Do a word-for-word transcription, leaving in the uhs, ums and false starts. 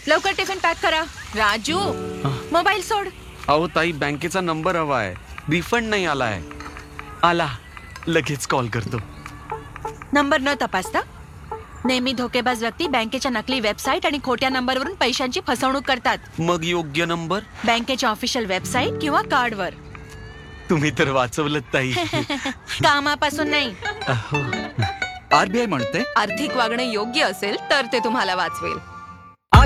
लवकर tiffin pack करा. Raju, mobile सोड. अहो ताई, बँकेचा नंबर हवाय. रिफंड नाही आलाय. आला, लगेच कॉल करतो. नंबर न तपासता नेहमी धोकेबाज व्यक्ती बँकेच्या नकली वेबसाईट आणि खोट्या नंबरवरून पैशांची फसवणूक करतात. मग योग्य नंबर? बँकेच्या ऑफिशियल वेबसाईट किंवा कार्डवर. तुम्ही तर वाचवलं ताई. कामापासून नाही. आरबीआय म्हणते आर्थिक वागणं योग्य असेल तर ते तुम्हाला वाचवेल.